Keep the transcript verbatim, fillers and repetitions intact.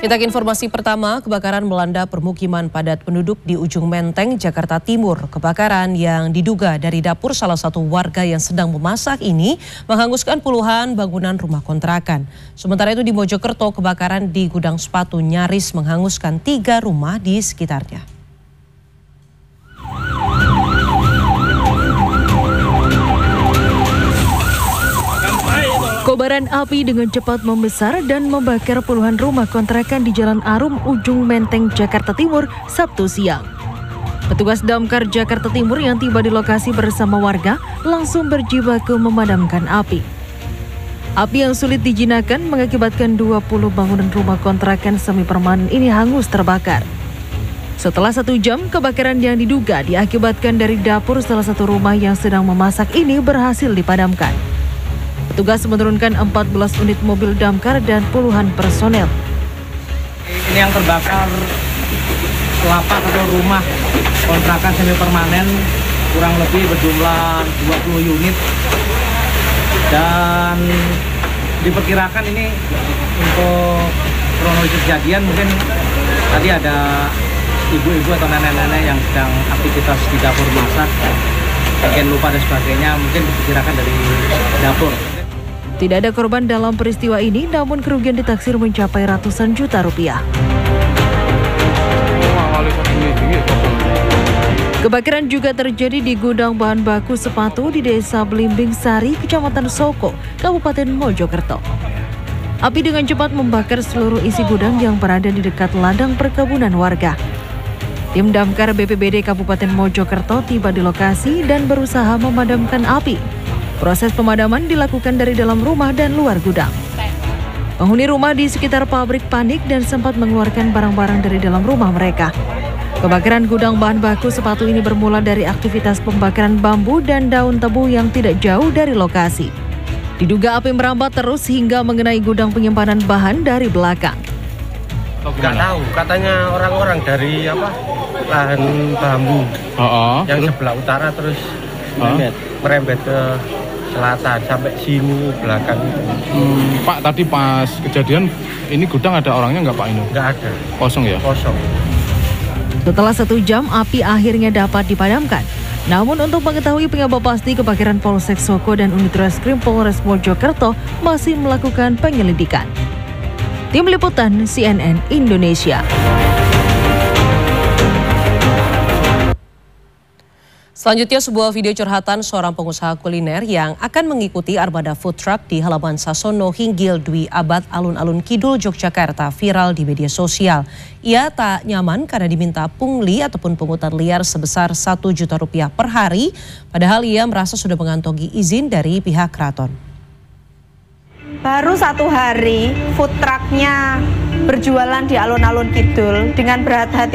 Kita ke informasi pertama, kebakaran melanda permukiman padat penduduk di Ujung Menteng, Jakarta Timur. Kebakaran yang diduga dari dapur salah satu warga yang sedang memasak ini menghanguskan puluhan bangunan rumah kontrakan. Sementara itu di Mojokerto, kebakaran di gudang sepatu nyaris menghanguskan tiga rumah di sekitarnya. Kobaran api dengan cepat membesar dan membakar puluhan rumah kontrakan di Jalan Arum, Ujung Menteng, Jakarta Timur, Sabtu siang. Petugas damkar Jakarta Timur yang tiba di lokasi bersama warga langsung berjibaku memadamkan api. Api yang sulit dijinakan mengakibatkan dua puluh bangunan rumah kontrakan semi permanen ini hangus terbakar. Setelah satu jam, kebakaran yang diduga diakibatkan dari dapur salah satu rumah yang sedang memasak ini berhasil dipadamkan. Petugas menurunkan empat belas unit mobil damkar dan puluhan personel. Ini yang terbakar lapak atau rumah kontrakan semi permanen kurang lebih berjumlah dua puluh unit. Dan diperkirakan ini untuk kronologi kejadian mungkin tadi ada ibu-ibu atau nenek-nenek yang sedang aktivitas di dapur masak, mungkin lupa dan sebagainya, mungkin diperkirakan dari dapur. Tidak ada korban dalam peristiwa ini, namun kerugian ditaksir mencapai ratusan juta rupiah. Kebakaran juga terjadi di gudang bahan baku sepatu di Desa Belimbing Sari, Kecamatan Soko, Kabupaten Mojokerto. Api dengan cepat membakar seluruh isi gudang yang berada di dekat ladang perkebunan warga. Tim damkar B P B D Kabupaten Mojokerto tiba di lokasi dan berusaha memadamkan api. Proses pemadaman dilakukan dari dalam rumah dan luar gudang. Penghuni rumah di sekitar pabrik panik dan sempat mengeluarkan barang-barang dari dalam rumah mereka. Kebakaran gudang bahan baku sepatu ini bermula dari aktivitas pembakaran bambu dan daun tebu yang tidak jauh dari lokasi. Diduga api merambat terus hingga mengenai gudang penyimpanan bahan dari belakang. Nggak tahu, katanya orang-orang dari apa lahan bambu oh, oh. yang sebelah utara terus oh. merembet, merembet ke selatan sampai sini belakang. Hmm, Pak, tadi pas kejadian ini gudang ada orangnya nggak Pak ini? Nggak ada. Kosong ya? Kosong. Setelah satu jam, api akhirnya dapat dipadamkan. Namun untuk mengetahui penyebab pasti kebakaran, Polsek Soko dan unit reskrim Polres Mojokerto masih melakukan penyelidikan. Tim Liputan C N N Indonesia. Selanjutnya sebuah video curhatan seorang pengusaha kuliner yang akan mengikuti armada food truck di halaman Sasono Hinggil Dwi Abad Alun-Alun Kidul Yogyakarta viral di media sosial. Ia tak nyaman karena diminta pungli ataupun pungutan liar sebesar satu juta rupiah per hari, padahal ia merasa sudah mengantongi izin dari pihak keraton. Baru satu hari food trucknya berjualan di alun-alun Kidul dengan berat hati